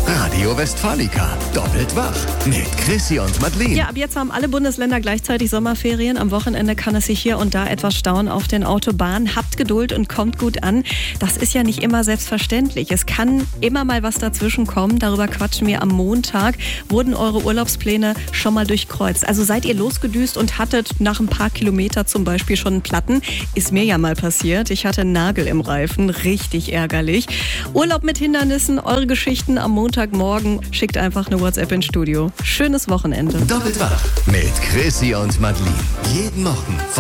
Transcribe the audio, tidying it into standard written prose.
Radio Westfalica. Doppelt wach. Mit Chrissy und Madeleine. Ja, ab jetzt haben alle Bundesländer gleichzeitig Sommerferien. Am Wochenende kann es sich hier und da etwas stauen auf den Autobahnen. Habt Geduld und kommt gut an. Das ist ja nicht immer selbstverständlich. Es kann immer mal was dazwischen kommen. Darüber quatschen wir am Montag. Wurden eure Urlaubspläne schon mal durchkreuzt? Also seid ihr losgedüst und hattet nach ein paar Kilometer zum Beispiel schon einen Platten? Ist mir ja mal passiert. Ich hatte einen Nagel im Reifen. Richtig ärgerlich. Urlaub mit Hindernissen, eure Geschichten am Montagmorgen. Schickt einfach eine WhatsApp ins Studio. Schönes Wochenende. Doppelt wach. Mit Chrissy und Madeleine. Jeden Morgen